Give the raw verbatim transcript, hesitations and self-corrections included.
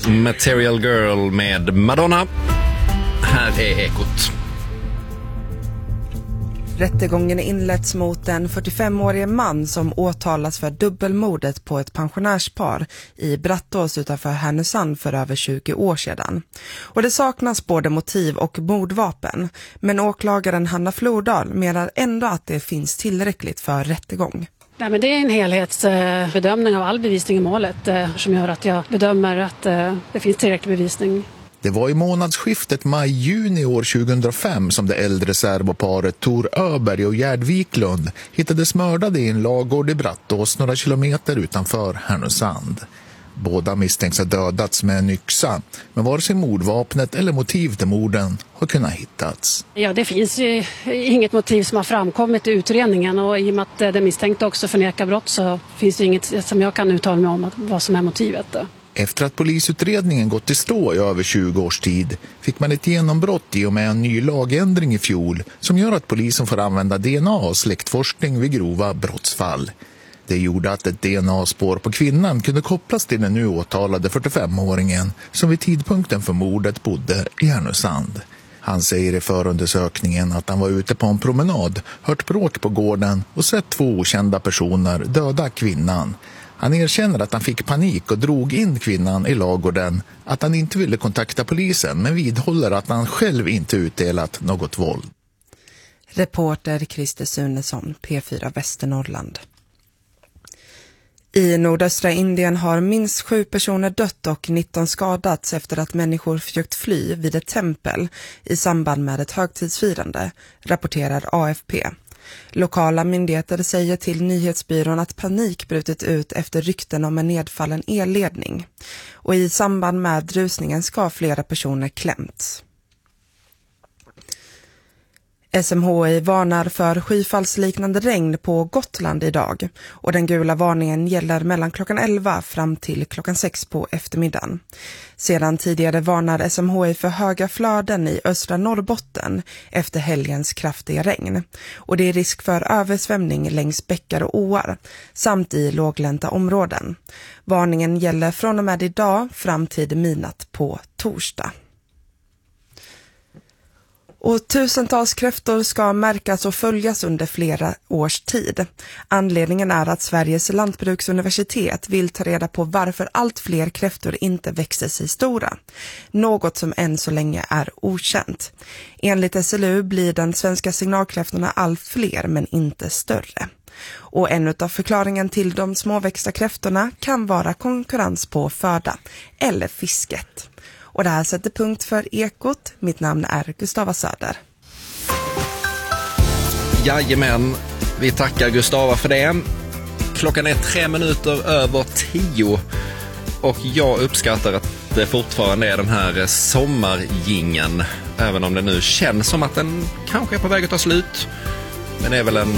Material Girl med Madonna. Här är Ekot. Rättegången inletts mot en fyrtiofemårig man som åtalas för dubbelmordet på ett pensionärspar i Brattås utanför Härnösand för över tjugo år sedan. Och det saknas både motiv och mordvapen, men åklagaren Hanna Flordal menar ändå att det finns tillräckligt för rättegång. Nej, men det är en helhetsbedömning av all bevisning i målet som gör att jag bedömer att det finns tillräcklig bevisning. Det var i månadsskiftet maj-juni år tjugohundrafem som det äldre särboparet Tor Öberg och Gerd Wiklund hittades mördade i en lagård i Brattås några kilometer utanför Härnösand. Båda misstänks ha dödats med en yxa, men vare sig mordvapnet eller motiv till morden har kunnat hittats. Ja, det finns ju inget motiv som har framkommit i utredningen, och i och med att det misstänkta också förnekar brott så finns det inget som jag kan uttala mig om vad som är motivet då. Efter att polisutredningen gått i stå i över tjugo års tid fick man ett genombrott i och med en ny lagändring i fjol som gör att polisen får använda D N A och släktforskning vid grova brottsfall. Det gjorde att ett D N A-spår på kvinnan kunde kopplas till den nu åtalade fyrtiofemåringen som vid tidpunkten för mordet bodde i Härnösand. Han säger i förundersökningen att han var ute på en promenad, hört bråk på gården och sett två okända personer döda kvinnan. Han erkänner att han fick panik och drog in kvinnan i lagården, att han inte ville kontakta polisen men vidhåller att han själv inte utdelat något våld. Reporter Christer Sunesson, P fyra Västernorrland. I nordöstra Indien har minst sju personer dött och nitton skadats efter att människor försökt fly vid ett tempel i samband med ett högtidsfirande, rapporterar A F P. Lokala myndigheter säger till nyhetsbyrån att panik brutit ut efter rykten om en nedfallen elledning. Och i samband med rusningen ska flera personer klämts. S M H I varnar för skyfallsliknande regn på Gotland idag, och den gula varningen gäller mellan klockan elva fram till klockan sex på eftermiddagen. Sedan tidigare varnar S M H I för höga flöden i östra Norrbotten efter helgens kraftiga regn, och det är risk för översvämning längs bäckar och åar samt i låglänta områden. Varningen gäller från och med idag fram till midnatt på torsdag. Och tusentals kräftor ska märkas och följas under flera års tid. Anledningen är att Sveriges lantbruksuniversitet vill ta reda på varför allt fler kräftor inte växer sig stora. Något som än så länge är okänt. Enligt S L U blir den svenska signalkräftorna allt fler men inte större. Och en av förklaringen till de småväxta kräftorna kan vara konkurrens på föda eller fisket. Och det här sätter punkt för Ekot. Mitt namn är Gustava Söder. Jajamän, vi tackar Gustava för det. Klockan är tre minuter över tio. Och jag uppskattar att det fortfarande är den här sommargingen. Även om det nu känns som att den kanske är på väg att ta slut. Men det är väl en